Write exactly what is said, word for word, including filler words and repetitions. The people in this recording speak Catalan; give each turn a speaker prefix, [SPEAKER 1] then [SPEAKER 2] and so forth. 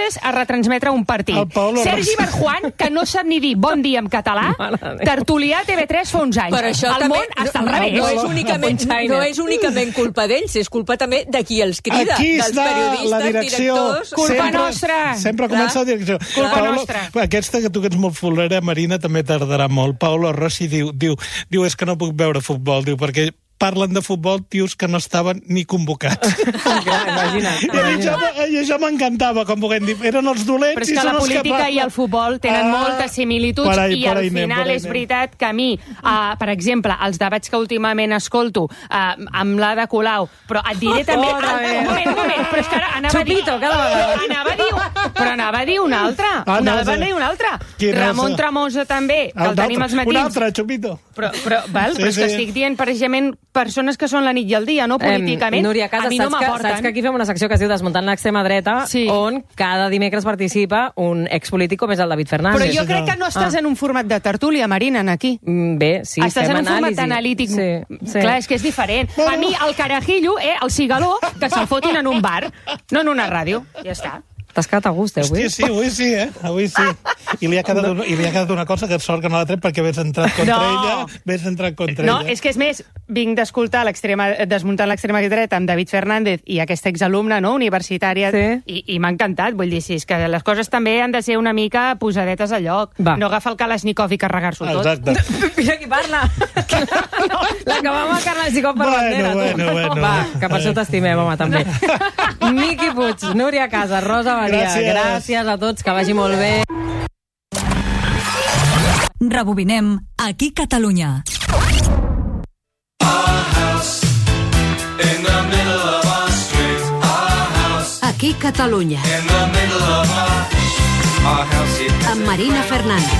[SPEAKER 1] tres a retransmetre un partit. Sergi Barjuan, que no sap ni dir bon dia en català, tertulià a T V tres fa uns anys.
[SPEAKER 2] Però això
[SPEAKER 1] el
[SPEAKER 2] també,
[SPEAKER 1] món està al
[SPEAKER 2] no,
[SPEAKER 1] revés.
[SPEAKER 2] no, és únicament, no és únicament culpa d'ells, és culpa també de qui els crida,
[SPEAKER 3] Aquí
[SPEAKER 2] dels
[SPEAKER 3] està
[SPEAKER 2] periodistes,
[SPEAKER 3] la direcció.
[SPEAKER 2] directors...
[SPEAKER 1] Culpa
[SPEAKER 3] sempre,
[SPEAKER 1] nostra.
[SPEAKER 3] Sempre comença la direcció.
[SPEAKER 1] Culpa
[SPEAKER 3] Paolo,
[SPEAKER 1] nostra.
[SPEAKER 3] Aquesta que tu que ets molt fulera, Marina, també tardarà molt. Paolo Rossi diu, diu, diu, és que no puc veure futbol, diu, perquè parlen de futbol tios que no estaven ni convocats.
[SPEAKER 4] Imagina't.
[SPEAKER 3] I això, i això m'encantava, com puguem dir. Eren els dolents
[SPEAKER 1] Però és
[SPEAKER 3] i
[SPEAKER 1] que
[SPEAKER 3] són
[SPEAKER 1] la
[SPEAKER 3] els que
[SPEAKER 1] política
[SPEAKER 3] parlen.
[SPEAKER 1] i el futbol tenen
[SPEAKER 3] Ah,
[SPEAKER 1] moltes similituds
[SPEAKER 3] per ahí,
[SPEAKER 1] i
[SPEAKER 3] per
[SPEAKER 1] al
[SPEAKER 3] ahí anem,
[SPEAKER 1] final
[SPEAKER 3] per ahí
[SPEAKER 1] és
[SPEAKER 3] anem.
[SPEAKER 1] veritat que a mi, uh, per exemple, els debats que últimament escolto uh, amb l'Ada Colau, però et diré també...
[SPEAKER 4] Otra
[SPEAKER 1] Ah,
[SPEAKER 4] vez.
[SPEAKER 1] un moment, un moment, però és que ara anava
[SPEAKER 4] Chupito,
[SPEAKER 1] a dir...
[SPEAKER 4] cada vegada.
[SPEAKER 1] Però anava a dir, però anava a dir un altre.
[SPEAKER 3] Ah, no,
[SPEAKER 1] anava a
[SPEAKER 3] sí.
[SPEAKER 1] dir un altre.
[SPEAKER 3] Quin
[SPEAKER 1] Ramon
[SPEAKER 3] és?
[SPEAKER 1] Tremosa també, que el tenim als
[SPEAKER 3] Un
[SPEAKER 1] matins.
[SPEAKER 3] altre, Chupito.
[SPEAKER 1] Però, però, val,
[SPEAKER 3] Sí,
[SPEAKER 1] però és que
[SPEAKER 3] sí.
[SPEAKER 1] estic dient precisament persones que són la nit i el dia, no políticament.
[SPEAKER 4] Em, Núria Casas,
[SPEAKER 1] a mi no
[SPEAKER 4] saps, que,
[SPEAKER 1] m'aporten.
[SPEAKER 4] saps que aquí fem una secció que es diu Desmuntant l'extrema dreta,
[SPEAKER 1] Sí.
[SPEAKER 4] on cada dimecres participa un expolític com és el David Fernández.
[SPEAKER 1] Però jo
[SPEAKER 3] sí,
[SPEAKER 1] crec
[SPEAKER 3] no.
[SPEAKER 1] que no estàs
[SPEAKER 4] Ah.
[SPEAKER 1] en un format de tertúlia, Marina, aquí.
[SPEAKER 4] Mm, Bé, sí,
[SPEAKER 1] Estàs
[SPEAKER 4] fem
[SPEAKER 1] en un format
[SPEAKER 4] anàlisi.
[SPEAKER 1] analític.
[SPEAKER 4] Sí, sí.
[SPEAKER 1] Clar, és que és diferent. A mi, el carajillo, eh, el cigaló, que se'l fotin en un bar, no en una ràdio. Ja està.
[SPEAKER 4] T'has quedat a gust, eh, avui?
[SPEAKER 3] Hòstia, sí, avui sí, eh? Avui sí. I li ha quedat, una, i li ha quedat una cosa que sort que no l'ha tret perquè vés entrat contra
[SPEAKER 1] No.
[SPEAKER 3] ella. Vés entrat contra
[SPEAKER 1] No,
[SPEAKER 3] ella.
[SPEAKER 1] és que és més, vinc d'escoltar l'extrema desmuntant l'extrema dreta amb David Fernández i aquesta exalumna, no?, universitària,
[SPEAKER 4] Sí.
[SPEAKER 1] i, i m'ha encantat. Vull dir, sí, és que les coses també han de ser una mica posadetes a lloc.
[SPEAKER 4] Va.
[SPEAKER 1] No agafar el Kalashnikov i carregar-s'ho tot.
[SPEAKER 3] Exacte.
[SPEAKER 4] Mira qui parla. No, la que va amb el Carles per
[SPEAKER 3] Bueno,
[SPEAKER 4] bandera. tu.
[SPEAKER 3] bueno, bueno.
[SPEAKER 4] Va, que per això t'estimem, home, també. Miqui Puig, Núria Casas, Rosa Maria,
[SPEAKER 3] Gràcies.
[SPEAKER 4] gràcies a tots, que vagi molt bé.
[SPEAKER 5] Rebobinem aquí Catalunya.
[SPEAKER 6] Aquí Catalunya. Amb Marina Fernández.